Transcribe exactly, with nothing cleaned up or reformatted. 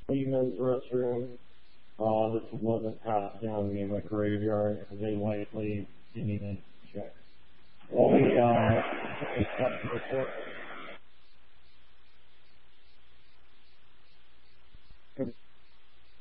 the men's restroom. Uh, this wasn't passed down to me in the graveyard. They likely didn't even check. Well, we, uh, accept the report.